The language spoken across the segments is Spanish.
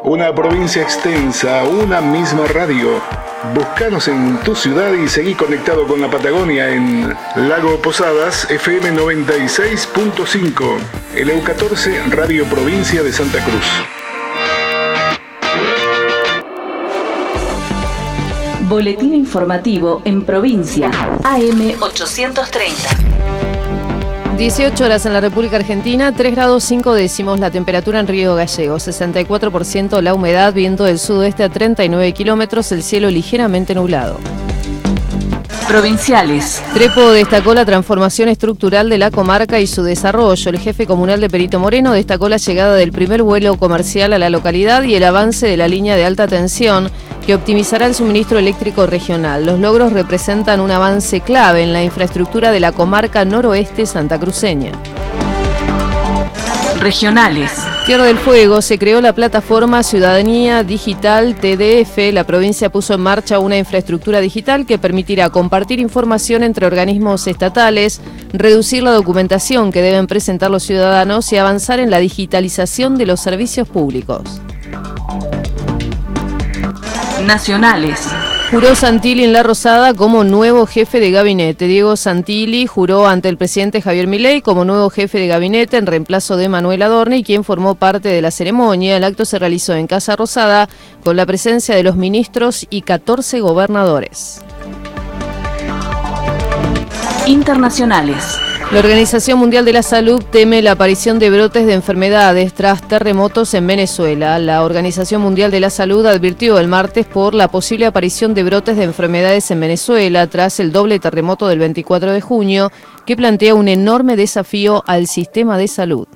Una provincia extensa, una misma radio. Búscanos en tu ciudad y seguí conectado con la Patagonia en Lago Posadas, FM 96.5. El EU14, Radio Provincia de Santa Cruz. Boletín informativo en provincia, AM 830. 18 horas en la República Argentina, 3 grados 5 décimos la temperatura en Río Gallegos, 64% la humedad, viento del sudoeste a 39 kilómetros, el cielo ligeramente nublado. Provinciales. Trepo destacó la transformación estructural de la comarca y su desarrollo. El jefe comunal de Perito Moreno destacó la llegada del primer vuelo comercial a la localidad y el avance de la línea de alta tensión que optimizará el suministro eléctrico regional. Los logros representan un avance clave en la infraestructura de la comarca noroeste santacruceña. Regionales. Tierra del Fuego se creó la plataforma Ciudadanía Digital TDF. La provincia puso en marcha una infraestructura digital que permitirá compartir información entre organismos estatales, reducir la documentación que deben presentar los ciudadanos y avanzar en la digitalización de los servicios públicos. Nacionales. Juró Santilli en La Rosada como nuevo jefe de gabinete. Diego Santilli juró ante el presidente Javier Milei como nuevo jefe de gabinete en reemplazo de Manuel Adorni, quien formó parte de la ceremonia. El acto se realizó en Casa Rosada con la presencia de los ministros y 14 gobernadores. Internacionales. La Organización Mundial de la Salud teme la aparición de brotes de enfermedades tras terremotos en Venezuela. La Organización Mundial de la Salud advirtió el martes por la posible aparición de brotes de enfermedades en Venezuela tras el doble terremoto del 24 de junio, que plantea un enorme desafío al sistema de salud.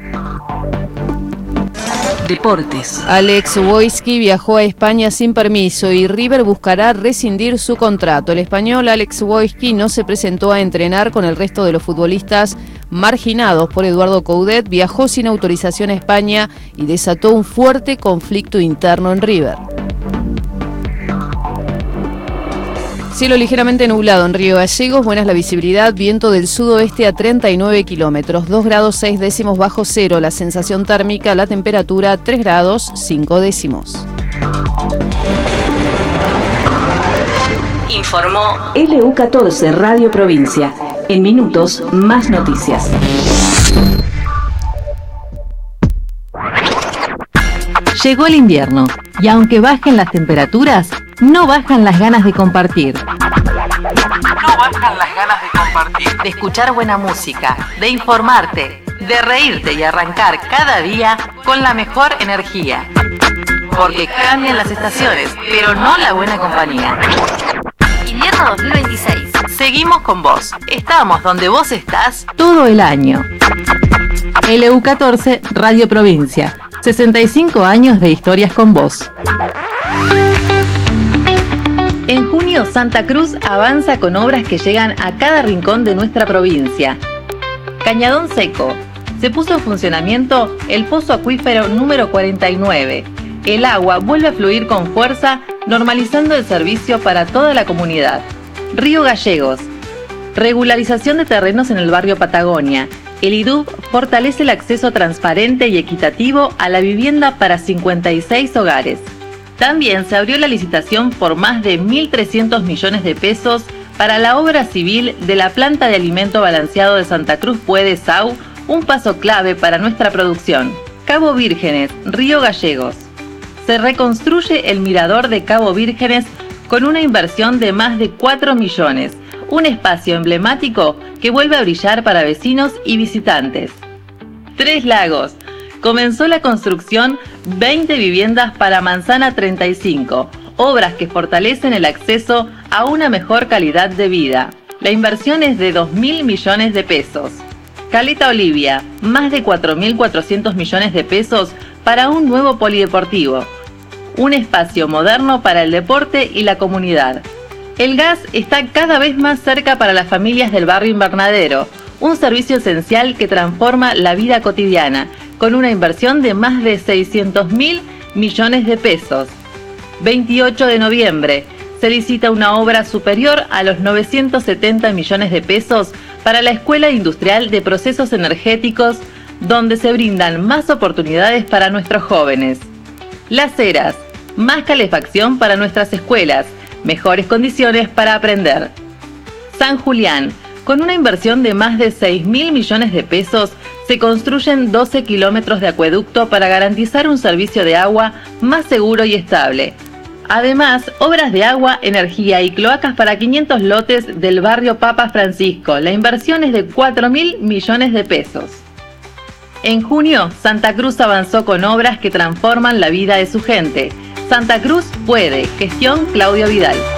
Deportes. Alex Woyski viajó a España sin permiso y River buscará rescindir su contrato. El español Alex Woyski no se presentó a entrenar con el resto de los futbolistas marginados por Eduardo Coudet, viajó sin autorización a España y desató un fuerte conflicto interno en River. Cielo ligeramente nublado en Río Gallegos, buena es la visibilidad, viento del sudoeste a 39 kilómetros, 2 grados 6 décimos bajo cero, la sensación térmica, la temperatura 3 grados 5 décimos. Informó LU14 Radio Provincia. En minutos, más noticias. Llegó el invierno y aunque bajen las temperaturas, no bajan las ganas de compartir. De escuchar buena música, de informarte, de reírte y arrancar cada día con la mejor energía. Porque cambian las estaciones, pero no la buena compañía. Invierno 2026. Seguimos con vos. Estamos donde vos estás todo el año. LU14 Radio Provincia. 65 años de historias con vos. En junio, Santa Cruz avanza con obras que llegan a cada rincón de nuestra provincia. Cañadón Seco. Se puso en funcionamiento el pozo acuífero número 49. El agua vuelve a fluir con fuerza, normalizando el servicio para toda la comunidad. Río Gallegos. Regularización de terrenos en el barrio Patagonia. El IDUB fortalece el acceso transparente y equitativo a la vivienda para 56 hogares. También se abrió la licitación por más de 1.300 millones de pesos para la obra civil de la planta de alimento balanceado de Santa Cruz Puede Sau, un paso clave para nuestra producción. Cabo Vírgenes, Río Gallegos. Se reconstruye el mirador de Cabo Vírgenes con una inversión de más de 4 millones, un espacio emblemático que vuelve a brillar para vecinos y visitantes. Tres Lagos. Comenzó la construcción 20 viviendas para Manzana 35, obras que fortalecen el acceso a una mejor calidad de vida. La inversión es de 2.000 millones de pesos. Caleta Olivia, más de 4.400 millones de pesos para un nuevo polideportivo. Un espacio moderno para el deporte y la comunidad. El gas está cada vez más cerca para las familias del barrio Invernadero, un servicio esencial que transforma la vida cotidiana, con una inversión de más de 600.000 millones de pesos. 28 de noviembre, se licita una obra superior a los 970 millones de pesos para la Escuela Industrial de Procesos Energéticos, donde se brindan más oportunidades para nuestros jóvenes. Las Heras, más calefacción para nuestras escuelas, mejores condiciones para aprender. San Julián, con una inversión de más de 6.000 millones de pesos, se construyen 12 kilómetros de acueducto para garantizar un servicio de agua más seguro y estable. Además, obras de agua, energía y cloacas para 500 lotes del barrio Papa Francisco. La inversión es de 4.000 millones de pesos. En junio, Santa Cruz avanzó con obras que transforman la vida de su gente. Santa Cruz puede. Gestión Claudio Vidal.